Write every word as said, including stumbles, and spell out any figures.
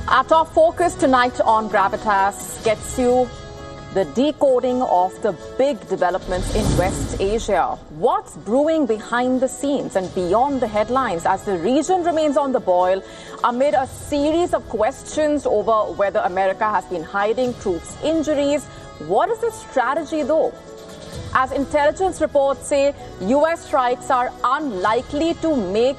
Our top focus tonight on Gravitas gets you the decoding of the big developments in West Asia. What's brewing behind the scenes and beyond the headlines as the region remains on the boil amid a series of questions over whether America has been hiding troops' injuries? What is the strategy, though? As intelligence reports say, U S strikes are unlikely to make